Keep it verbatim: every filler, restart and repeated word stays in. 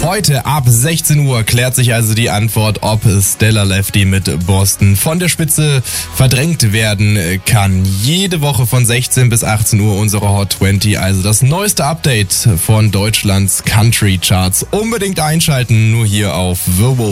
Heute ab sechzehn Uhr klärt sich also die Antwort, ob Stella Lefty mit Boston von der Spitze verdrängt werden kann. Jede Woche von sechzehn bis achtzehn Uhr unsere Hot zwanzig, also das neueste Update von Deutschlands Country Charts. Unbedingt einschalten, nur hier auf The Wo.